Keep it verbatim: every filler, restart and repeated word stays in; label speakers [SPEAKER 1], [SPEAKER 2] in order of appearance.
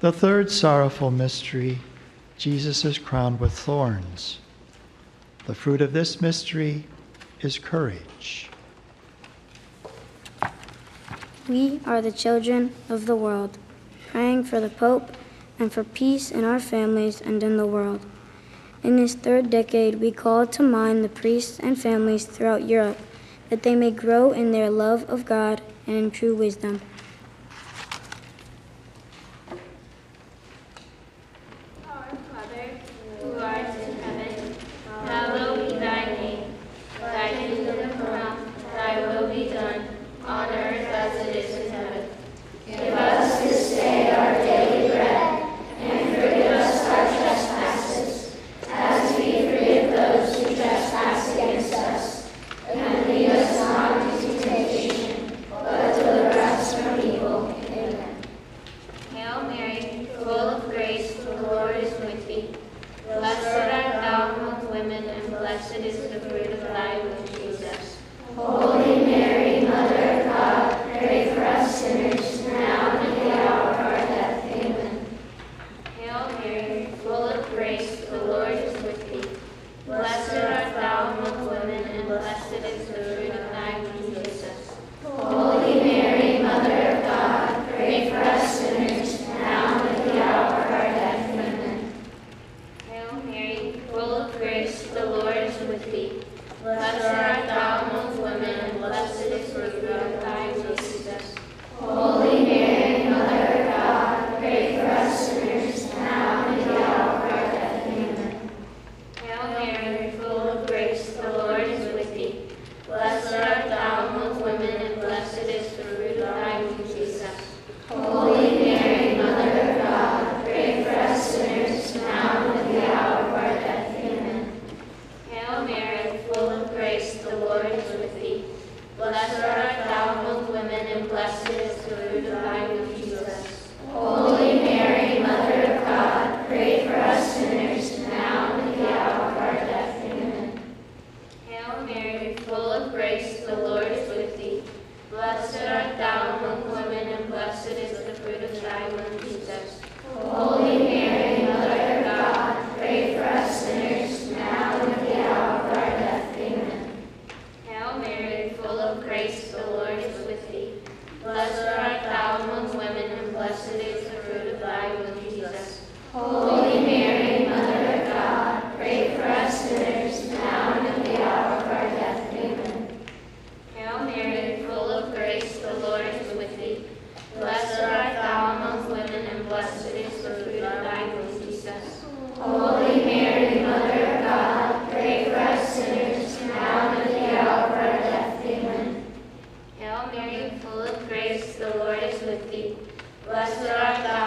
[SPEAKER 1] The third sorrowful mystery, Jesus is crowned with thorns. The fruit of this mystery is courage.
[SPEAKER 2] We are the children of the world, praying for the Pope and for peace in our families and in the world. In this third decade, we call to mind the priests and families throughout Europe, that they may grow in their love of God and in true wisdom.
[SPEAKER 3] Our Father, who art in heaven, hallowed be thy name. Thy kingdom come, thy will be done, on earth as it is in heaven. Give us this day our daily bread, and forgive us our trespasses, as we forgive those who trespass against us. And lead us not into temptation, but deliver us from evil. Amen. Hail Mary, full of grace, the Lord is with thee. Blessed art thou among women, and blessed is the fruit of thy womb, Jesus. Holy Mary, Mother of God, pray for us sinners, now and at the hour of our death. Amen. Hail Mary, full of grace, the Lord is with thee. Blessed art thou among women, and blessed is the fruit of thy womb, Jesus. Holy Mary, Mother of God, pray for us sinners, now and at the hour of our death. Amen. Hail Mary, full of grace, the Lord is with thee. Blessed art thou among women, and blessed is the fruit of thy womb, Jesus. Holy Mary, Mother of God, pray for us sinners, now and at the hour of our death. Amen. Hail Mary, full of grace, the Lord is with thee. Blessed art thou among women, and blessed is the fruit of thy womb, Jesus. Holy Mary, Mother of God, pray for us sinners, now and at the hour of our death. Amen. Hail Mary, full of grace, the Lord is with thee. Blessed art thou among women, and blessed is the fruit of thy womb, Jesus. Holy Mary, Mother of God, pray for us sinners, now and at the hour of our death. Amen. Hail Mary, full of grace, the Lord is with thee. Blessed art thou among women, and blessed is the fruit of thy womb, Jesus. Holy Mary, Mother of God, pray for us sinners, now and at the hour of our death. Amen. Hail Mary, full of grace, the Lord is with thee. Blessed art thou among women, and blessed is the fruit of thy womb, Jesus. Holy Mary, Mother of God, pray for us sinners, now and at the hour of our death. Amen. Hail Mary, full of grace, the Lord is with thee. Blessed art thou among women, and blessed is the fruit of thy womb, Jesus. Holy Mary, Mother of God, pray for us sinners, now and at the hour of our death. Amen. Hail Mary, full of grace, the Lord is with thee. Blessed art thou